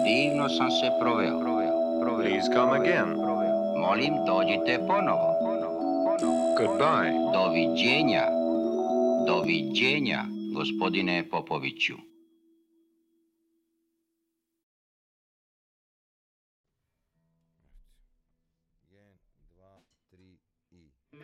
Divno sam se proveo. Please come again. Molim, dođite ponovo. Goodbye. Doviđenja. Doviđenja, gospodine Popoviću.